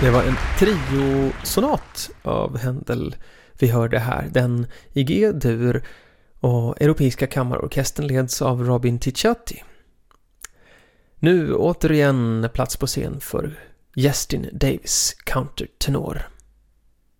Det var en trio-sonat av Händel vi hörde här. Den i G-dur och Europeiska kammarorkestern leds av Robin Ticciati. Nu återigen plats på scen för Justin Davis, countertenor.